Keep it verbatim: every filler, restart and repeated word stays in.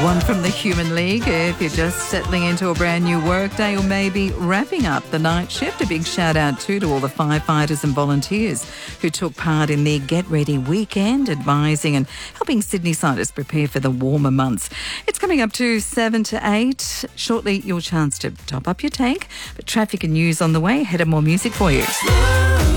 One from the Human League. If you're just settling into a brand new workday or maybe wrapping up the night shift, a big shout out too to all the firefighters and volunteers who took part in the Get Ready weekend, advising and helping Sydney-siders prepare for the warmer months. It's coming up to seven to eight. Shortly, your chance to top up your tank. But traffic and news on the way. Ahead of more music for you.